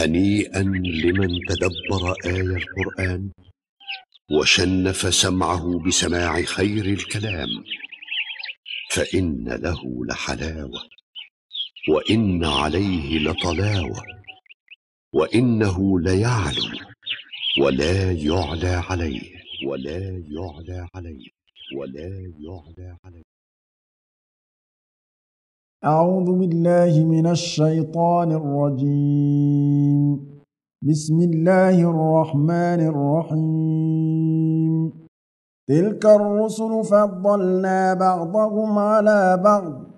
هنيئا لمن تدبر آي القرآن وشنف سمعه بسماع خير الكلام، فإن له لحلاوة وإن عليه لطلاوة، وإنه ليعلو ولا يعلى عليه ولا يعلى عليه ولا يعلى عليه. أعوذ بالله من الشيطان الرجيم. بسم الله الرحمن الرحيم. تلك الرسل فضلنا بعضهم على بعض